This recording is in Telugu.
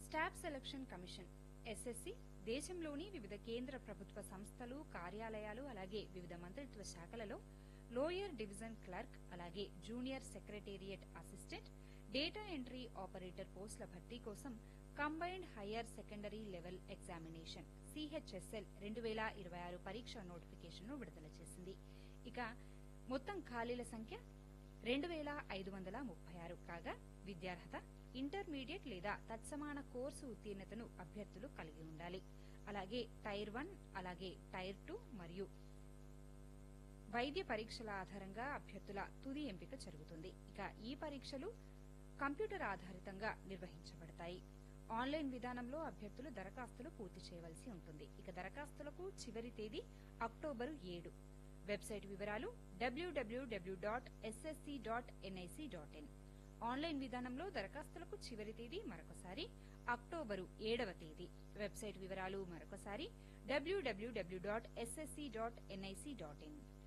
స్టాఫ్ సెలక్షన్ కమిషన్ ఎస్ఎస్సి దేశంలోని వివిధ కేంద్ర ప్రభుత్వ సంస్థలు, కార్యాలయాలు, అలాగే వివిధ మంత్రిత్వ శాఖలలో లోయర్ డివిజన్ క్లర్క్, అలాగే junior secretariat assistant, data entry operator పోస్టుల భర్తీ కోసం combined higher secondary level examination CHSL 2026 పరీక్ష నోటిఫికేషన్ ను విడుదల చేసింది. ఇక మొత్తం ఖాళీల సంఖ్య 2536 కాగా విద్యార్హత ఇంటర్మీడియట్ లేదా తత్సమాన కోర్సు ఉత్తీర్ణతను అభ్యర్థులు కలిగి ఉండాలి. అలాగే టైర్ 1, అలాగే టైర్ 2 మరియు వైద్య పరీక్షల ఆధారంగా అభ్యర్థుల తుది ఎంపిక జరుగుతుంది. ఇక ఈ పరీక్షలు కంప్యూటర్ ఆధారితంగా నిర్వహించబడతాయి. ఆన్లైన్ విధానంలో అభ్యర్థులు దరఖాస్తులు పూర్తి చేయవలసి ఉంటుంది. ఇక దరఖాస్తులకు చివరి తేదీ అక్టోబర్ 7. వెబ్సైట్ వివరాలు www.ssc.nic.in. ఆన్లైన్ విధానంలో దరఖాస్తులకు చివరి తేదీ మరొకసారి అక్టోబరు 7వ తేదీ. వెబ్సైట్ వివరాలు మరొకసారి www.ssc.nic.in.